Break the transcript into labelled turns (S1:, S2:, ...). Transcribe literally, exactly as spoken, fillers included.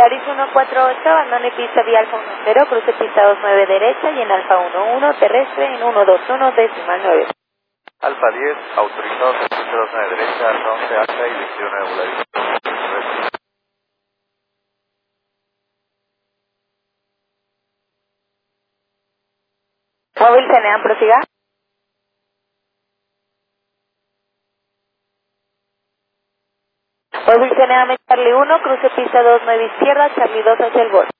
S1: Paris uno cuatro ocho, abandone pista vía Alfa uno cero, cruce pista dos nueve derecha y en Alfa uno uno, terrestre en uno dos uno, decimal nueve.
S2: Alfa diez, autorizado cruce dos nueve derecha, Alfa once alta y dirección regular.
S1: Móvil Cenean, prosiga. Móvil Cenean, Charlie uno, cruce pista dos nueve izquierda, Charlie dos hacia el borde.